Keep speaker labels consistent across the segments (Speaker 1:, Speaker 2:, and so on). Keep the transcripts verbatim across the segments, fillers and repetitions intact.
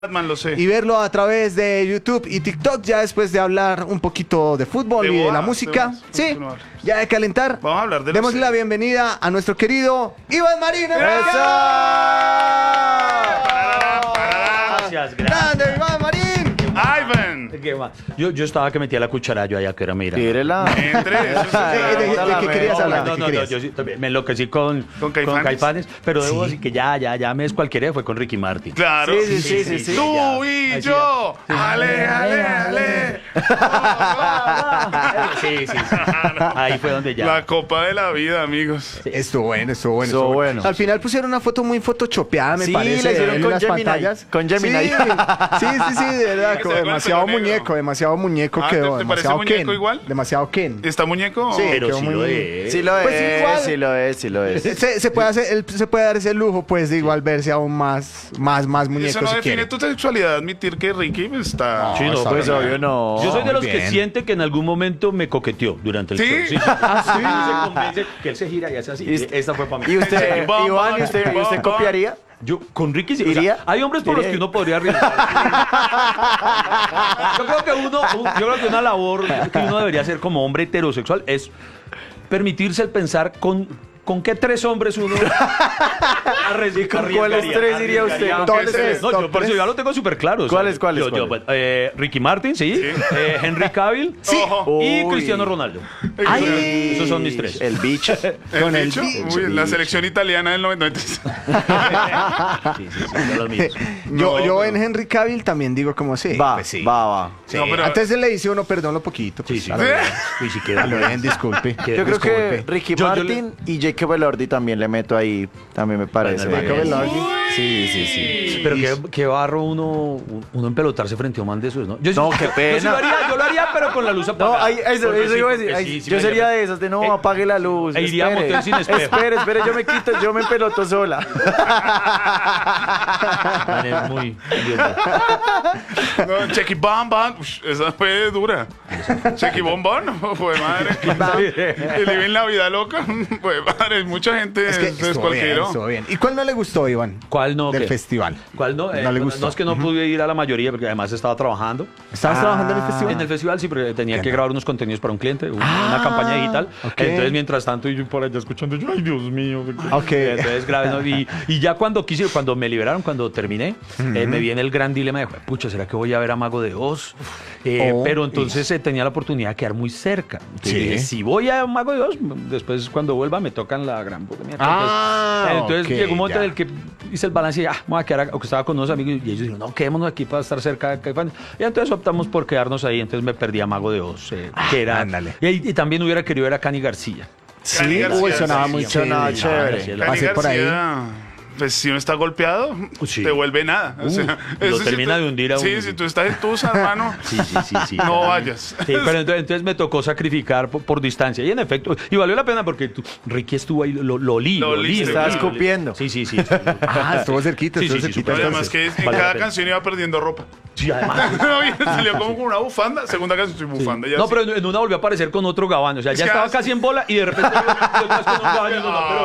Speaker 1: Man, lo sé.
Speaker 2: Y verlo a través de YouTube y TikTok, ya después de hablar un poquito de fútbol
Speaker 1: De
Speaker 2: y de
Speaker 1: boda,
Speaker 2: la música.
Speaker 1: de bodas,
Speaker 2: Sí,
Speaker 1: no, no.
Speaker 2: ya de calentar.
Speaker 1: Vamos a hablar de lo
Speaker 2: Démosle la
Speaker 1: serio.
Speaker 2: bienvenida a nuestro querido Iván Marín.
Speaker 1: ¡Eso!
Speaker 3: Gracias,
Speaker 2: ¡Grande,
Speaker 3: gracias.
Speaker 2: Iván Marín!
Speaker 1: Ivan.
Speaker 3: ¿Qué más? Yo, yo estaba que metía la cuchara yo allá que era mira.
Speaker 4: Tírela.
Speaker 1: Entre eso es
Speaker 2: ¿De, de- de- de qué querías
Speaker 3: No,
Speaker 2: hablar?
Speaker 3: no,
Speaker 2: ¿De qué
Speaker 3: no, no,
Speaker 2: querías?
Speaker 3: yo sí, también me enloquecí con,
Speaker 1: ¿Con Caifanes?
Speaker 3: pero debo
Speaker 2: Sí.
Speaker 3: decir que ya, ya, ya me descualquiera fue con Ricky Martin.
Speaker 1: Claro.
Speaker 4: Sí, sí, sí, sí, sí.
Speaker 1: Tú
Speaker 3: ya.
Speaker 1: y
Speaker 3: Ahí sí,
Speaker 1: yo.
Speaker 3: ya.
Speaker 1: Ale, ale, ale.
Speaker 3: Sí, sí, sí. Ahí fue donde ya.
Speaker 1: La copa de la vida, amigos.
Speaker 2: Estuvo bueno, estuvo bueno.
Speaker 4: Estuvo bueno.
Speaker 2: Al final pusieron una foto muy photoshopeada, me
Speaker 4: Sí,
Speaker 2: parece.
Speaker 4: la hicieron
Speaker 2: en
Speaker 4: con
Speaker 2: las
Speaker 4: Gemini.
Speaker 2: pantallas.
Speaker 4: Con Gemini.
Speaker 2: Sí, sí, sí, sí, de verdad.
Speaker 1: Se
Speaker 2: como
Speaker 1: ve con el
Speaker 2: demasiado
Speaker 1: pelo negro.
Speaker 2: muñeco, demasiado muñeco
Speaker 1: Ah,
Speaker 2: quedó.
Speaker 1: ¿te- te parece
Speaker 2: demasiado
Speaker 1: muñeco
Speaker 2: Ken.
Speaker 1: igual?
Speaker 2: Demasiado Ken.
Speaker 1: ¿Está muñeco?
Speaker 2: Sí.
Speaker 3: Pero
Speaker 2: quedó
Speaker 3: sí
Speaker 2: muy-
Speaker 3: lo es.
Speaker 4: Sí lo
Speaker 2: Pues
Speaker 4: es,
Speaker 2: igual.
Speaker 4: sí lo es, sí lo es.
Speaker 2: Se, se puede hacer, él se puede dar ese lujo, pues, de igual verse aún más, más, más muñeco
Speaker 1: Eso no
Speaker 2: si
Speaker 1: define
Speaker 2: quiere.
Speaker 1: tu sexualidad, admitir que Ricky está...
Speaker 3: Sí, no,
Speaker 2: está
Speaker 4: Pues
Speaker 2: bien.
Speaker 4: obvio no.
Speaker 3: Yo soy de
Speaker 2: muy
Speaker 3: los que
Speaker 2: bien.
Speaker 3: siente que en algún momento me coqueteó durante el
Speaker 1: ¿Sí?
Speaker 3: show. Sí. Ah, sí. Se convence que él se gira y hace así.
Speaker 4: Y usted-
Speaker 3: Esta fue para mí.
Speaker 4: ¿Y usted,
Speaker 1: Bom,
Speaker 4: Iván,
Speaker 1: bom,
Speaker 4: ¿y usted, y
Speaker 1: bom,
Speaker 4: usted
Speaker 1: bom.
Speaker 4: copiaría?
Speaker 3: Yo, con Ricky sí. O sea,
Speaker 4: ¿Iría?
Speaker 3: hay hombres por los
Speaker 4: ¿Iría?
Speaker 3: que uno podría arriesgar. Yo creo que uno, un- yo creo que una labor que uno debería hacer como hombre heterosexual es permitirse el pensar con, con qué tres hombres uno arri-
Speaker 4: con
Speaker 3: arriesgaría,
Speaker 4: cuáles tres iría usted?
Speaker 3: arriesgaría.
Speaker 2: Top
Speaker 3: Aunque
Speaker 2: tres,
Speaker 3: sea- No,
Speaker 2: top
Speaker 3: yo por eso
Speaker 2: tres.
Speaker 3: ya lo tengo súper claro. o sea,
Speaker 4: ¿Cuáles, cuáles,
Speaker 3: yo- yo,
Speaker 4: cuáles?
Speaker 3: eh, Ricky Martin, sí. eh, Henry Cavill
Speaker 1: Sí. Ojo.
Speaker 3: y
Speaker 4: Uy.
Speaker 3: Cristiano Ronaldo.
Speaker 2: Ay.
Speaker 3: Esos son mis tres.
Speaker 4: El bicho.
Speaker 1: ¿El
Speaker 2: Con el
Speaker 1: bicho?
Speaker 2: bicho.
Speaker 1: Uy, la selección italiana del noventa y tres.
Speaker 3: Sí, sí, sí, son los míos.
Speaker 2: Yo,
Speaker 1: No,
Speaker 2: yo
Speaker 1: pero-
Speaker 2: en Henry Cavill también digo como sí.
Speaker 4: Va,
Speaker 2: pues sí.
Speaker 4: va, va.
Speaker 2: Sí.
Speaker 1: No, pero-
Speaker 2: Antes le dice uno, perdón, lo poquito.
Speaker 3: Sí,
Speaker 2: Pues,
Speaker 3: sí.
Speaker 2: a lo bien.
Speaker 3: Uy, sí queda
Speaker 2: A lo bien, disculpe.
Speaker 3: Qué
Speaker 4: Yo creo que
Speaker 2: disculpe.
Speaker 4: Ricky
Speaker 3: Yo- yo
Speaker 4: Martin y Jacob Elordi también le meto ahí. También me parece.
Speaker 3: Bueno,
Speaker 2: Jacob Elordi.
Speaker 4: Sí, sí, sí.
Speaker 3: Pero qué, qué barro uno, uno empelotarse frente a un man de esos, ¿no? Yo,
Speaker 4: No, qué pena.
Speaker 3: Yo, sí lo haría, yo lo haría, pero con la luz
Speaker 4: No,
Speaker 3: apagada.
Speaker 4: ahí, eso,
Speaker 3: Porque
Speaker 4: eso
Speaker 3: sí,
Speaker 4: iba a
Speaker 3: porque
Speaker 4: decir.
Speaker 3: sí,
Speaker 4: Ay,
Speaker 3: sí
Speaker 4: yo
Speaker 3: me
Speaker 4: sería
Speaker 3: daría-
Speaker 4: de esas de no,
Speaker 3: Eh,
Speaker 4: apague la luz.
Speaker 3: e iría a
Speaker 4: espere.
Speaker 3: motel sin espejo.
Speaker 4: Espere, espere, yo me quito, yo me empeloto sola.
Speaker 3: Man, es muy idiota.
Speaker 1: No, Checky Bam Bam. Ush, esa fue dura. Checky Bom Bom. Fue madre. Y Living la vida loca. Fue madre. Mucha gente
Speaker 2: Es que
Speaker 1: es, es
Speaker 2: estuvo bien,
Speaker 1: cualquiera.
Speaker 2: estuvo bien. ¿Y cuál no le gustó, Iván?
Speaker 3: ¿Cuál no?
Speaker 2: Del
Speaker 3: qué?
Speaker 2: festival.
Speaker 3: ¿Cuál no? Eh,
Speaker 2: No le
Speaker 3: bueno,
Speaker 2: gustó.
Speaker 3: No es que no pude ir a la mayoría porque además estaba trabajando.
Speaker 2: ¿Estabas
Speaker 4: Ah,
Speaker 2: trabajando en el festival?
Speaker 3: En el festival sí, porque tenía
Speaker 2: Qué
Speaker 3: que
Speaker 2: no.
Speaker 3: grabar unos contenidos para un cliente, una,
Speaker 2: Ah,
Speaker 3: una campaña digital.
Speaker 2: ok.
Speaker 3: Entonces, mientras tanto, yo por allá escuchando, yo, ay, Dios mío.
Speaker 2: Ok.
Speaker 3: Entonces, grabé, ¿no? y, y ya cuando quise, cuando me liberaron, cuando terminé, eh, me vi en el gran dilema de, pucha, ¿será que voy a ver a Mago de Oz? Eh,
Speaker 2: Oh,
Speaker 3: pero entonces eh, tenía la oportunidad de quedar muy cerca. Entonces,
Speaker 2: Sí.
Speaker 3: dije, si voy a Mago de Oz, después cuando vuelva me tocan la gran puta mierda.
Speaker 2: Ah,
Speaker 3: entonces, entonces
Speaker 2: ok,
Speaker 3: llegó un momento
Speaker 2: ya.
Speaker 3: en el que hice el balance y ah, me voy a quedar acá, o que estaba con unos amigos y ellos dijeron, no, quedémonos aquí para estar cerca de Caifanes. Y entonces optamos por quedarnos ahí, entonces me perdí a Mago de Oz, eh, que era...
Speaker 2: ándale.
Speaker 3: Y, y también hubiera querido ver a Cani García.
Speaker 1: Cani
Speaker 2: Sí,
Speaker 1: García,
Speaker 2: uy, sonaba
Speaker 1: sí,
Speaker 2: muy
Speaker 1: sí.
Speaker 2: chévere.
Speaker 4: Sonaba chévere.
Speaker 3: García,
Speaker 1: Cani
Speaker 2: Pasé por ahí.
Speaker 1: García, pues si uno está golpeado,
Speaker 3: Sí.
Speaker 1: te vuelve nada. O sea,
Speaker 3: lo
Speaker 1: eso si
Speaker 3: termina
Speaker 1: tú-
Speaker 3: de hundir a
Speaker 1: Sí,
Speaker 3: uno.
Speaker 1: si tú estás en Tusa, hermano,
Speaker 3: Sí, sí, sí, sí.
Speaker 1: no
Speaker 3: caramba.
Speaker 1: vayas.
Speaker 3: Sí, pero entonces, entonces me tocó sacrificar por, por distancia. Y en efecto, y valió la pena porque tú- Ricky estuvo ahí, lo, lo olí,
Speaker 1: Lo
Speaker 3: lo olí.
Speaker 1: oliste,
Speaker 3: lo
Speaker 4: estaba
Speaker 3: olí, lo olí.
Speaker 4: escupiendo.
Speaker 3: Sí, sí, sí. sí.
Speaker 2: Ah, estuvo cerquita,
Speaker 3: Sí,
Speaker 2: estuvo
Speaker 3: sí, sí,
Speaker 2: cerquita.
Speaker 3: súper.
Speaker 1: Además
Speaker 2: entonces.
Speaker 1: que en
Speaker 3: Vale la
Speaker 1: cada
Speaker 3: pena.
Speaker 1: canción iba perdiendo ropa.
Speaker 3: Sí, además.
Speaker 1: Salió como con una bufanda, segunda canción soy bufanda. Ya
Speaker 3: No,
Speaker 1: sí.
Speaker 3: pero en una volvió a aparecer con otro gabán. O sea,
Speaker 1: Es
Speaker 3: ya
Speaker 1: que
Speaker 3: estaba
Speaker 1: hace-
Speaker 3: casi en bola y de repente yo, yo más con un gabán y yo, no, pero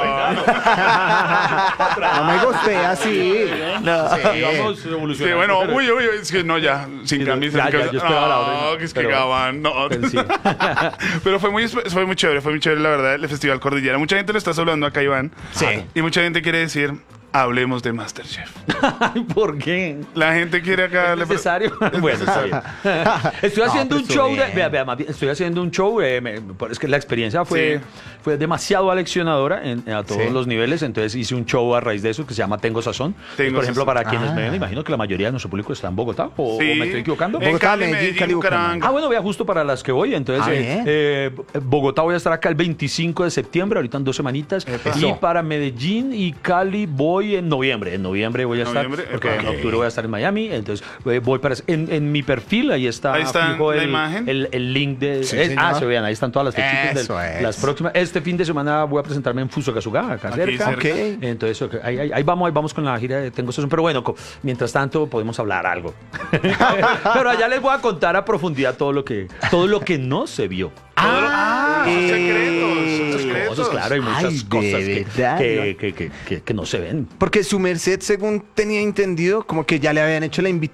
Speaker 3: venga.
Speaker 2: No me gusté así.
Speaker 4: No.
Speaker 2: Sí.
Speaker 3: Vamos
Speaker 1: Sí,
Speaker 3: evolucionando.
Speaker 1: bueno,
Speaker 3: pero-
Speaker 1: uy, uy, es que no, ya, sin
Speaker 3: Sí,
Speaker 1: camisa.
Speaker 3: ya,
Speaker 1: sin
Speaker 3: ya,
Speaker 1: camisa.
Speaker 3: yo esperaba la orden,
Speaker 1: No,
Speaker 3: no,
Speaker 1: que es que
Speaker 3: pero-
Speaker 1: Gabán, no.
Speaker 3: pero sí.
Speaker 1: Pero fue muy, fue muy chévere, fue muy chévere, la verdad, el Festival Cordillera. Mucha gente lo está hablando acá, Iván.
Speaker 2: Sí.
Speaker 1: Y mucha gente quiere decir, hablemos de MasterChef.
Speaker 3: Ay, ¿por qué?
Speaker 1: La gente quiere acá...
Speaker 3: ¿Es
Speaker 1: le-
Speaker 3: necesario? Bueno, está bien. Estoy
Speaker 2: No,
Speaker 3: haciendo
Speaker 2: pero
Speaker 3: un
Speaker 2: estuvo
Speaker 3: show de,
Speaker 2: bien.
Speaker 3: vea, vea, más bien, estoy haciendo un show, eh, me- es que la experiencia fue,
Speaker 1: Sí.
Speaker 3: fue demasiado aleccionadora en- a todos
Speaker 2: Sí.
Speaker 3: los niveles, entonces hice un show a raíz de eso que se llama Tengo Sazón.
Speaker 1: Tengo
Speaker 3: Y, por ejemplo,
Speaker 1: Sazón.
Speaker 3: para quienes
Speaker 2: Ah.
Speaker 3: me ven, imagino que la mayoría de nuestro público está en Bogotá, o, o
Speaker 1: Sí.
Speaker 3: me estoy equivocando.
Speaker 1: En
Speaker 2: Bogotá,
Speaker 1: Cali,
Speaker 2: Medellín,
Speaker 1: Medellín,
Speaker 2: Cali,
Speaker 1: Bucaramanga.
Speaker 3: Ah, bueno, vea, justo para las que voy. Entonces,
Speaker 2: Ah,
Speaker 3: eh,
Speaker 2: bien.
Speaker 3: eh, Bogotá voy a estar acá el veinticinco de septiembre, ahorita en dos semanitas.
Speaker 1: Epa.
Speaker 3: Y para Medellín y Cali voy en noviembre. En noviembre voy a estar,
Speaker 1: Noviembre,
Speaker 3: porque
Speaker 1: epa.
Speaker 3: en octubre voy a estar en Miami. Entonces, eh, voy para... En, en mi perfil, ahí está,
Speaker 1: Ahí está
Speaker 3: fijo
Speaker 1: la
Speaker 3: el,
Speaker 1: imagen.
Speaker 3: El, el link de...
Speaker 2: Sí,
Speaker 3: es-
Speaker 2: señor.
Speaker 3: ah, se vean, ahí están todas las fechitas.
Speaker 2: Eso
Speaker 3: del-
Speaker 2: es.
Speaker 3: Las próximas. Este fin de semana voy a presentarme en Fusagasugá, acá
Speaker 1: Aquí
Speaker 3: cerca.
Speaker 1: cerca.
Speaker 2: Ok.
Speaker 3: Entonces, ok, ahí, ahí- ahí vamos, ahí vamos con la gira de Tengo Sazón. Pero bueno, co- mientras tanto podemos hablar algo. Pero allá les voy a contar a profundidad todo lo que, todo lo que no se vio.
Speaker 1: Ah,
Speaker 2: eh,
Speaker 1: son secretos, son secretos. secretos.
Speaker 3: claro, hay muchas
Speaker 2: Ay, de
Speaker 3: cosas que,
Speaker 2: verdad,
Speaker 3: que, que, que, que- que no se ven.
Speaker 2: Porque su merced, según tenía entendido, como que ya le habían hecho la, invi-